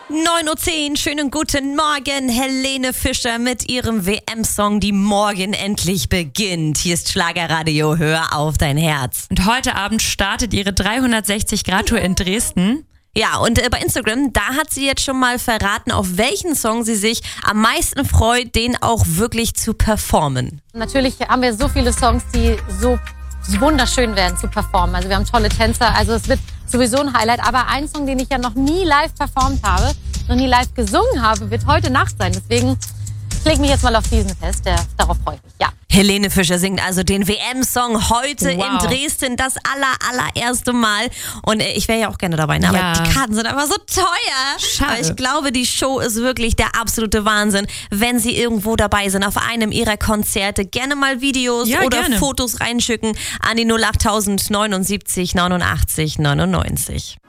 9:10 Uhr, schönen guten Morgen. Helene Fischer mit ihrem WM-Song, die morgen endlich beginnt. Hier ist Schlagerradio, hör auf dein Herz. Und heute Abend startet ihre 360-Grad-Tour in Dresden. Ja, und bei Instagram, da hat sie jetzt schon mal verraten, auf welchen Song sie sich am meisten freut, den auch wirklich zu performen. Natürlich haben wir so viele Songs, die so wunderschön werden zu performen. Also wir haben tolle Tänzer, also es wird sowieso ein Highlight. Aber ein Song, den ich ja noch nie live performt habe, noch nie live gesungen habe, wird heute Nacht sein. Deswegen lege mich jetzt mal auf diesen fest. Darauf freue ich mich, ja. Helene Fischer singt also den WM-Song heute in Wow. Dresden, das allererste Mal. Und ich wäre ja auch gerne dabei, ne? Aber Ja. die Karten sind einfach so teuer. Schade. Aber ich glaube, die Show ist wirklich der absolute Wahnsinn. Wenn Sie irgendwo dabei sind, auf einem Ihrer Konzerte, gerne mal Videos oder gerne. Fotos reinschicken an die 08000 79 89 99.